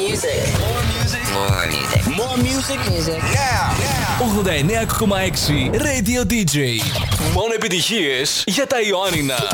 music. More music. More music. More music. Music. Yeah. 89,6 Radio DJ. Μόνο επιτυχίες για τα Ιωάννινα.